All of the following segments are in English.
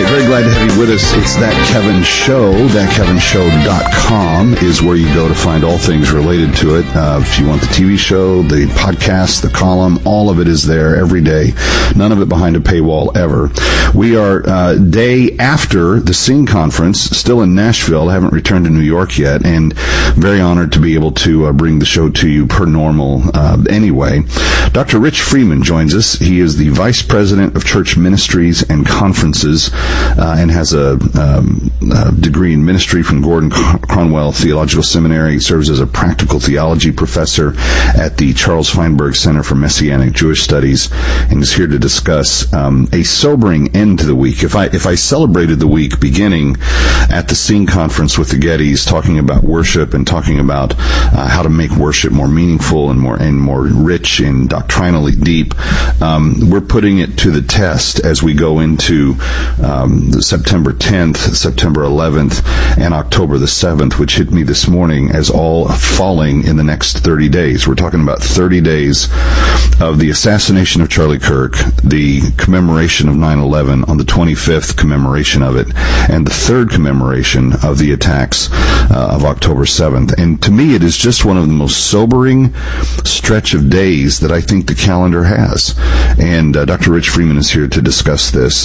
right, very glad to have you with us. It's That Kevin Show. ThatKevinShow.com is where you go to find all things related to it. If you want the TV show, the podcast, the column, all of it is there every day. None of it behind a paywall ever. We are day after the Sing Conference, still in Nashville. I haven't returned to New York yet, and very honored to be able to bring the show to you per normal anyway. Dr. Rich Freeman joins us. He is the Vice President of Church Ministries and Conferences and has a degree in ministry from Gordon Conwell Theological Seminary. He serves as a practical theology professor at the Charles Feinberg Center for Messianic Jewish Studies and is here to discuss a sobering end to the week. If I celebrated the week beginning at the Sing Conference with the Gettys, talking about worship and talking about how to make worship more meaningful and more rich and doctrinally deep, we're putting it to the test as we go into September 10th, September 11th, and October the 7th, which hit me this morning as all falling in the next 30 days. We're talking about 30 days of the assassination of Charlie Kirk, the commemoration of 9/11 on the 25th commemoration of it, and the third commemoration of the attacks of October 7th. And to me, it is just one of the most sobering stretch of days that I think the calendar has. And Dr. Rich Freeman is here to discuss this.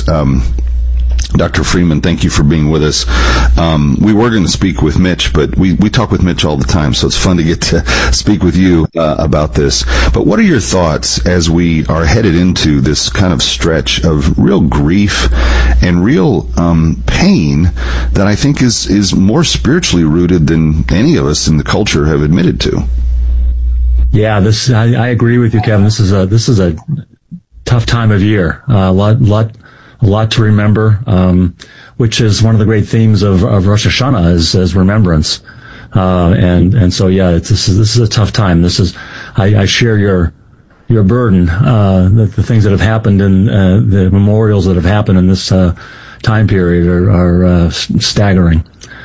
Dr. Freeman, thank you for being with us. We were going to speak with Mitch, but we talk with Mitch all the time, so it's fun to get to speak with you about this. But what are your thoughts as we are headed into this kind of stretch of real grief and real pain that I think is more spiritually rooted than any of us in the culture have admitted to? Yeah, I agree with you, Kevin. This is a tough time of year. A lot to remember, which is one of the great themes of Rosh Hashanah is remembrance. And so, yeah, this is a tough time. I share your burden, the things that have happened and, the memorials that have happened in this, time period are staggering.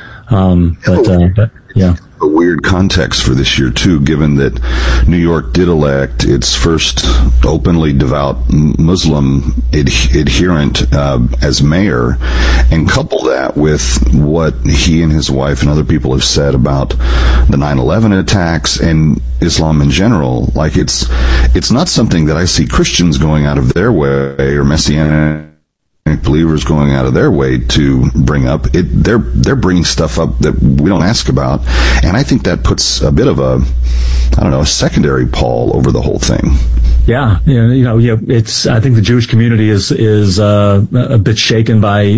But yeah. A weird context for this year, too, given that New York did elect its first openly devout Muslim adherent as mayor, and couple that with what he and his wife and other people have said about the 9/11 attacks and Islam in general. Like, it's not something that I see Christians going out of their way or Messianic believers going out of their way to bring up. They're bringing stuff up that we don't ask about, and I think that puts a bit of a secondary pall over the whole thing. Yeah, it's. I think the Jewish community is a bit shaken by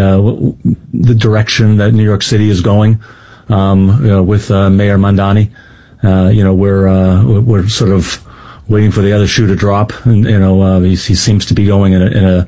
the direction that New York City is going, with Mayor Mamdani. We're sort of waiting for the other shoe to drop, and he seems to be going in a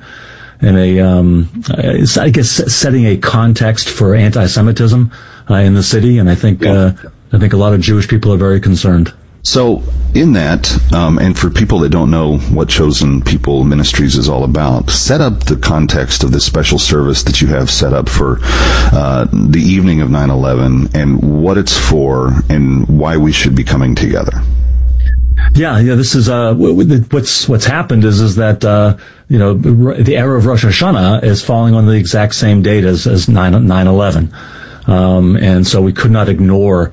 I guess setting a context for anti-Semitism in the city, and I think a lot of Jewish people are very concerned. So, in that, and for people that don't know what Chosen People Ministries is all about, set up the context of this special service that you have set up for the evening of 9/11, and what it's for, and why we should be coming together. Yeah. This is what's happened is that the era of Rosh Hashanah is falling on the exact same date as 9/11, and so we could not ignore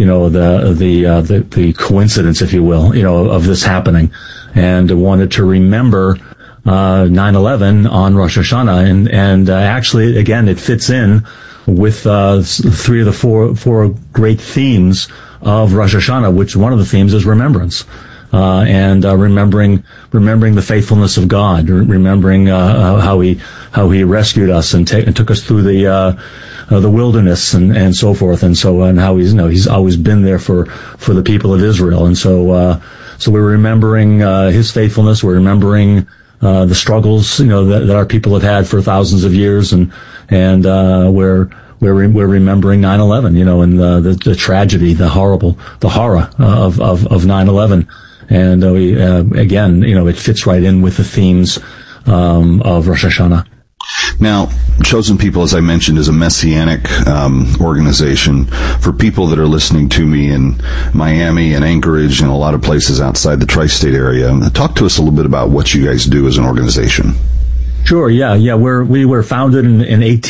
the coincidence, if you will, of this happening, and wanted to remember 9/11 on Rosh Hashanah, and actually, again, it fits in with three of the four great themes of Rosh Hashanah, which one of the themes is remembrance, and remembering the faithfulness of God, remembering how he rescued us and took us through the wilderness and so forth, and how he's always been there for the people of Israel, and so we're remembering his faithfulness. We're remembering the struggles that our people have had for thousands of years, and we're remembering 9/11, and the tragedy, the horror of 9/11, and again, it fits right in with the themes of Rosh Hashanah. Now, Chosen People, as I mentioned, is a messianic organization for people that are listening to me in Miami and Anchorage and a lot of places outside the tri-state area. Talk to us a little bit about what you guys do as an organization. Sure. Yeah. We were founded in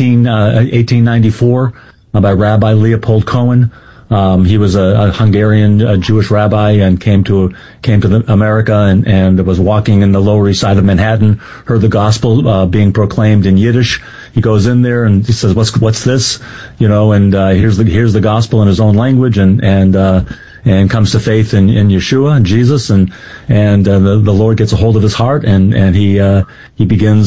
1894 by Rabbi Leopold Cohen. He was a Hungarian Jewish rabbi and came to America and was walking in the Lower East Side of Manhattan, heard the gospel being proclaimed in Yiddish. He goes in there and he says, "What's this?" And here's the gospel in his own language, and comes to faith in Yeshua and Jesus, and the Lord gets a hold of his heart, and he begins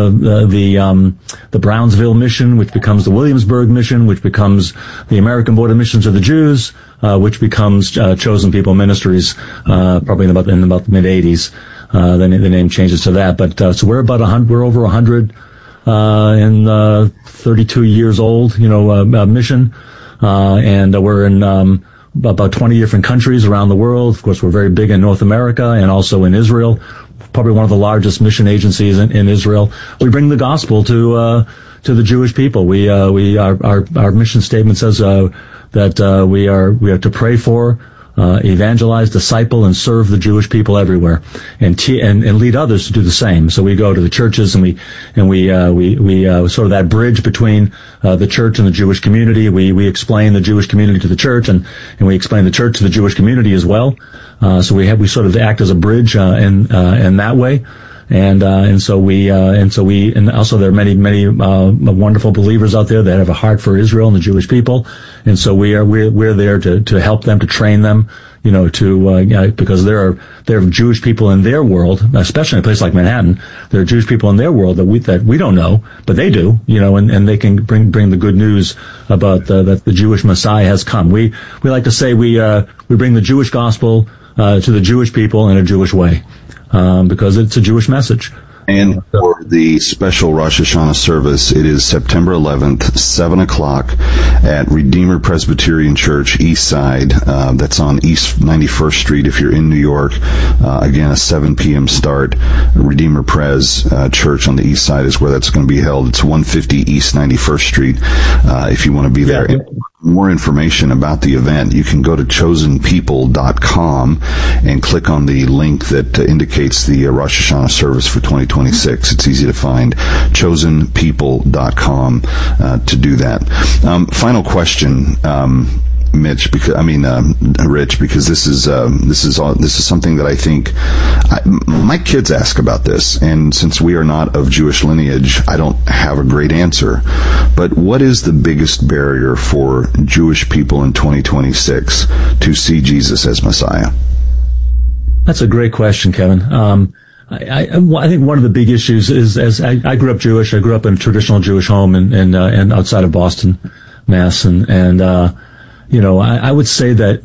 the Brownsville mission, which becomes the Williamsburg mission, which becomes the American Board of Missions of the Jews, which becomes Chosen People Ministries, probably in about the mid '80s. The name changes to that, but so we're over 100 and 32 years old, mission, and we're in about 20 different countries around the world. Of course, we're very big in North America and also in Israel, probably one of the largest mission agencies in Israel. We bring the gospel to the Jewish people. Our mission statement says that we are to pray for, evangelize, disciple, and serve the Jewish people everywhere, and lead others to do the same. So we go to the churches and we sort of that bridge between the church and the Jewish community. We explain the Jewish community to the church, and we explain the church to the Jewish community as well. So we sort of act as a bridge in that way. And also there are many wonderful believers out there that have a heart for Israel and the Jewish people. And so we're there to help them, to train them, because there are Jewish people in their world, especially in a place like Manhattan. There are Jewish people in their world that we don't know, but they do, and they can bring the good news about that the Jewish Messiah has come. We like to say we bring the Jewish gospel to the Jewish people in a Jewish way. Because it's a Jewish message. And for the special Rosh Hashanah service, it is September 11th, 7 o'clock at Redeemer Presbyterian Church, East Side. That's on East 91st Street if you're in New York. Again, a 7 p.m. start. Redeemer Pres Church on the East Side is where that's going to be held. It's 150 East 91st Street if you want to be there. Yeah. More information about the event, you can go to chosenpeople.com and click on the link that indicates the Rosh Hashanah service for 2026. It's easy to find, chosenpeople.com to do that. Final question, Rich, because this is something that I think my kids ask about this, and since we are not of Jewish lineage, I don't have a great answer. But what is the biggest barrier for Jewish people in 2026 to see Jesus as Messiah? That's a great question, Kevin. I think one of the big issues is, as I grew up Jewish, I grew up in a traditional Jewish home and outside of Boston, Mass, and I would say that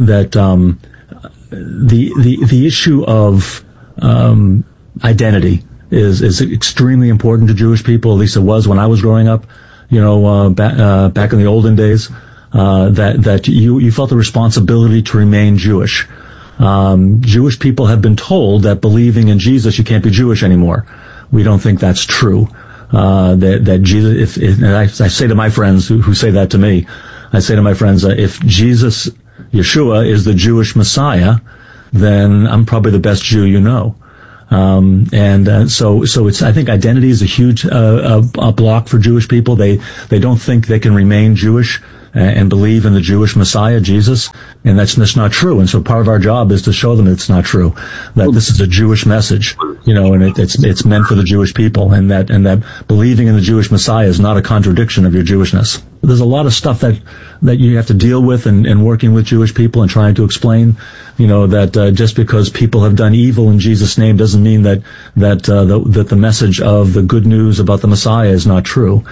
the issue of identity is extremely important to Jewish people. At least it was when I was growing up. Back in the olden days, that you felt the responsibility to remain Jewish. Jewish people have been told that believing in Jesus, you can't be Jewish anymore. We don't think that's true. That Jesus, and I say to my friends who say that to me, I say to my friends, if Jesus, Yeshua, is the Jewish Messiah, then I'm probably the best Jew you know. So it's, I think identity is a huge, a block for Jewish people. They don't think they can remain Jewish and believe in the Jewish Messiah, Jesus, and that's not true. And so part of our job is to show them it's not true, that this is a Jewish message, and it's meant for the Jewish people, and that believing in the Jewish Messiah is not a contradiction of your Jewishness. There's a lot of stuff that you have to deal with and working with Jewish people and trying to explain, that just because people have done evil in Jesus' name doesn't mean that the message of the good news about the Messiah is not true.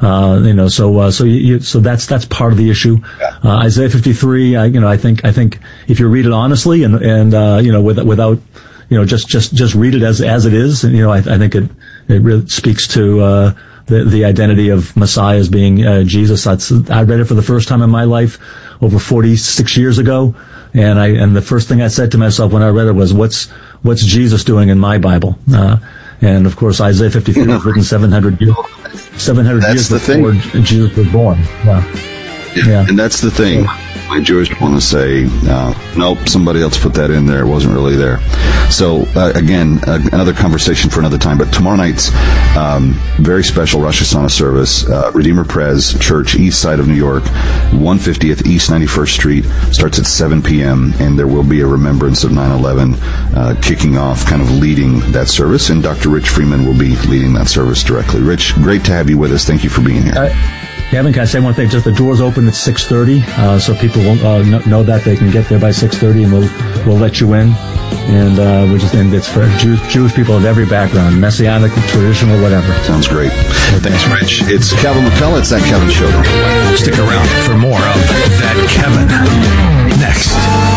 So that's part of the issue. Isaiah 53, I think if you read it honestly and without, just read it as it is, and I think it really speaks to the identity of Messiah as being Jesus. I read it for the first time in my life over 46 years ago, and the first thing I said to myself when I read it was, what's Jesus doing in my Bible? And of course, Isaiah 53 was written 700 years before Jesus was born. Yeah. Yeah. And that's the thing. My Jewish want to say, nope, somebody else put that in there. It wasn't really there. So, again, another conversation for another time. But tomorrow night's very special Rosh Hashanah service, Redeemer Prez Church, east side of New York, 150th East 91st Street, starts at 7 p.m., and there will be a remembrance of 9/11 kicking off, kind of leading that service, and Dr. Rich Freeman will be leading that service directly. Rich, great to have you with us. Thank you for being here. Kevin, can I say one thing? Just the doors open at 6:30, so people won't know that they can get there by 6:30, and we'll let you in. And and it's for Jewish people of every background, Messianic, traditional, whatever. Sounds great. Thanks, Rich. It's Kevin McCullough. It's That Kevin Show. Stick around for more of That Kevin next.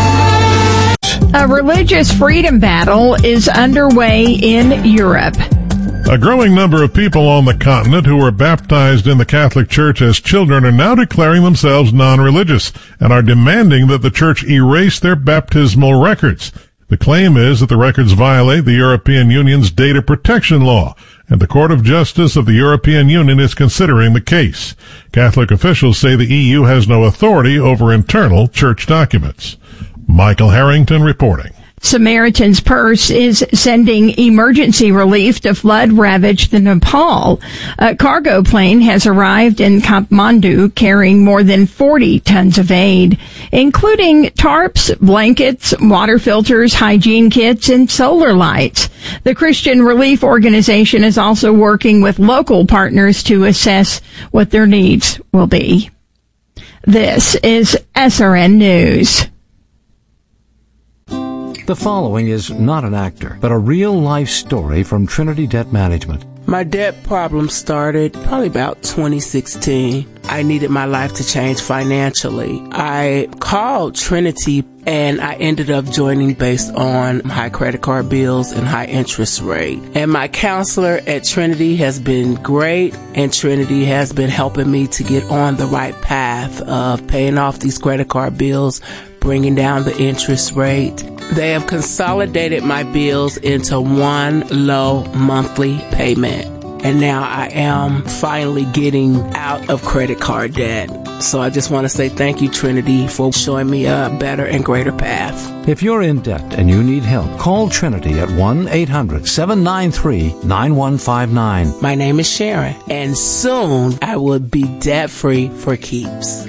A religious freedom battle is underway in Europe. A growing number of people on the continent who were baptized in the Catholic Church as children are now declaring themselves non-religious and are demanding that the Church erase their baptismal records. The claim is that the records violate the European Union's data protection law, and the Court of Justice of the European Union is considering the case. Catholic officials say the EU has no authority over internal church documents. Michael Harrington reporting. Samaritan's Purse is sending emergency relief to flood-ravaged Nepal. A cargo plane has arrived in Kathmandu carrying more than 40 tons of aid, including tarps, blankets, water filters, hygiene kits, and solar lights. The Christian Relief Organization is also working with local partners to assess what their needs will be. This is SRN News. The following is not an actor, but a real-life story from Trinity Debt Management. My debt problem started probably about 2016. I needed my life to change financially. I called Trinity and I ended up joining based on high credit card bills and high interest rate. And my counselor at Trinity has been great, and Trinity has been helping me to get on the right path of paying off these credit card bills, bringing down the interest rate. They have consolidated my bills into one low monthly payment. And now I am finally getting out of credit card debt. So I just want to say thank you, Trinity, for showing me a better and greater path. If you're in debt and you need help, call Trinity at 1-800-793-9159. My name is Sharon, and soon I will be debt-free for keeps.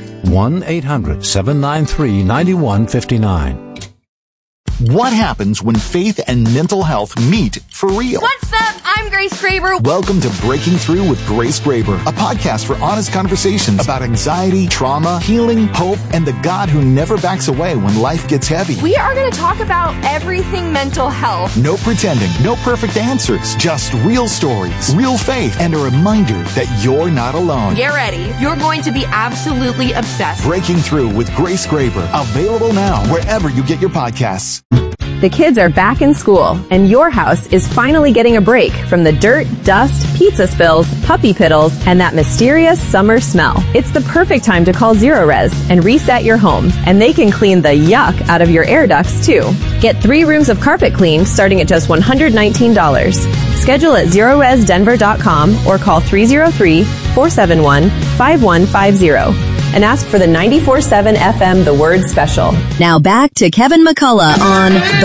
1-800-793-9159. What happens when faith and mental health meet for real? What's up? I'm Grace Graber. Welcome to Breaking Through with Grace Graber, a podcast for honest conversations about anxiety, trauma, healing, hope, and the God who never backs away when life gets heavy. We are going to talk about everything mental health. No pretending, no perfect answers, just real stories, real faith, and a reminder that you're not alone. Get ready. You're going to be absolutely obsessed. Breaking Through with Grace Graber, available now wherever you get your podcasts. The kids are back in school, and your house is finally getting a break from the dirt, dust, pizza spills, puppy piddles, and that mysterious summer smell. It's the perfect time to call Zerorez and reset your home, and they can clean the yuck out of your air ducts, too. Get 3 rooms of carpet cleaned starting at just $119. Schedule at ZerorezDenver.com or call 303-471-5150. And ask for the 94.7 FM The Word Special. Now back to Kevin McCullough on The